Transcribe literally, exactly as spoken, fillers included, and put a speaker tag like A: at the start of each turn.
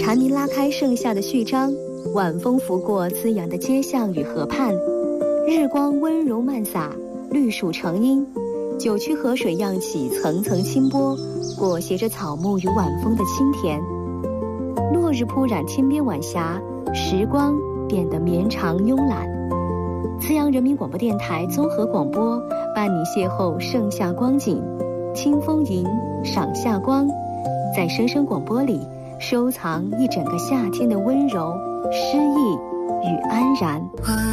A: 蝉鸣拉开盛夏的序章，晚风拂过滋养的街巷与河畔，日光温柔漫洒，绿树成荫，九曲河水漾起层层清波，裹挟着草木与晚风的清甜。落日铺染天边晚霞，时光变得绵长慵懒。资阳人民广播电台综合广播伴你邂逅盛夏光景，清风吟，赏夏光，在声声广播里收藏一整个夏天的温柔、诗意与安然。